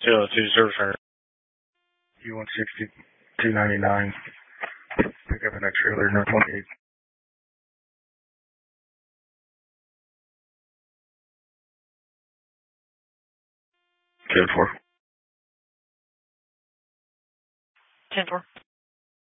Zero two service center. U-160, 299. Pick up in that trailer, 928. Code 4. 10-4.